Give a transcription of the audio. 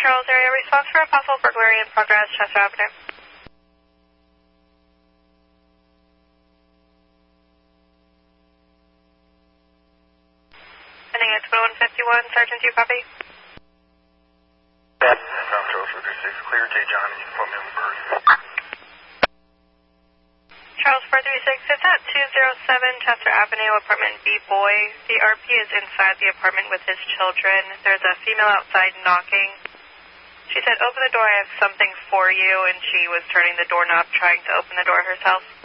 Charles area, response for a possible burglary in progress, Chester Avenue. Ending at 2151, Sergeant, do you copy? Yes. Charles 436, clear J. John, and you can put me on the bird. Charles 436, it's at 207 Chester Avenue, apartment B Boy. The RP is inside the apartment with his children. There's a female outside knocking. She said, open the door, I have something for you, and she was turning the doorknob, trying to open the door herself.